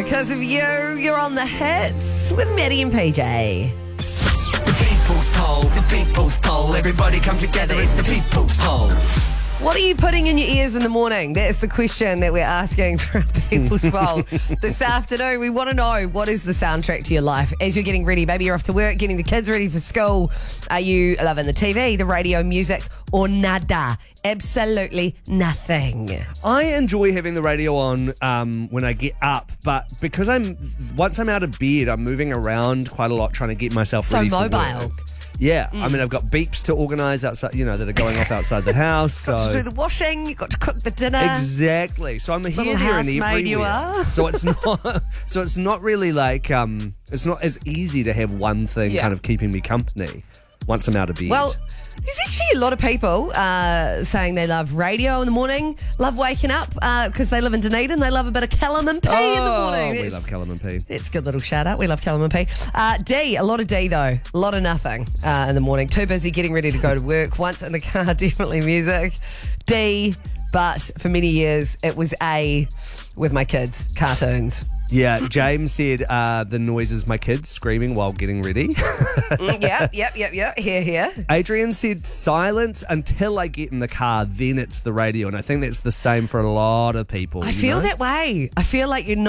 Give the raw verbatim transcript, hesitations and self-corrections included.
Because of you, you're on the hits with Maddie and P J. The people's poll, the people's poll. Everybody come together, it's the people's poll. What are you putting in your ears in the morning? That's the question that we're asking for our People's Poll this afternoon. We want to know, what is the soundtrack to your life as you're getting ready? Maybe you're off to work, getting the kids ready for school. Are you loving the T V, the radio, music, or nada? Absolutely nothing. I enjoy having the radio on um, when I get up, but because I'm once I'm out of bed, I'm moving around quite a lot trying to get myself So ready for mobile. work. Yeah, mm. I mean, I've got beeps to organise outside, you know, that are going off outside the house. Got so. to do the washing, you've got to cook the dinner. Exactly. So I'm here, Little there, and housemaid everywhere. you are. So it's not. So it's not really like um. It's not as easy to have one thing Yeah. kind of keeping me company once I'm out of bed. Well, there's actually a lot of people uh, saying they love radio in the morning, love waking up because uh, they live in Dunedin. They love a bit of Callum and P oh, in the morning. we That's- love Callum and P. It's a good little shout out. We love Callum and P. Uh, D, a lot of D though. A lot of nothing uh, in the morning. Too busy getting ready to go to work. Once in the car, definitely music. D, but for many years it was A with my kids, cartoons. Yeah, James said uh, the noises my kids screaming while getting ready. Mm, yep, yep, yep, yep. Here, here. Adrian said silence until I get in the car, then it's the radio. And I think that's the same for a lot of people. I you feel know? that way. I feel like you're not.